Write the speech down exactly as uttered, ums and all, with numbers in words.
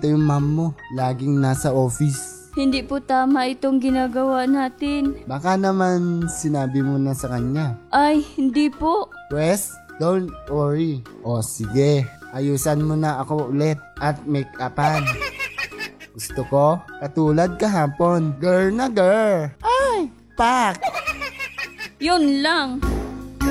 Ito yung mom mo, laging nasa office. Hindi po tama itong ginagawa natin. Baka naman sinabi mo na sa kanya. Ay, hindi po. Wes, don't worry. O sige, ayusan mo na ako ulit at make-upan. Gusto ko, katulad kahapon, girl na girl. Ay, pak! Yun lang.